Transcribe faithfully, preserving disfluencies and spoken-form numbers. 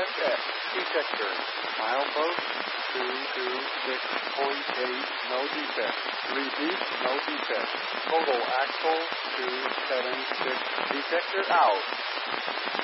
S X detector. Milepost two two six point eight, no defect. Repeat, no defect. Total axle two seven six, detector out.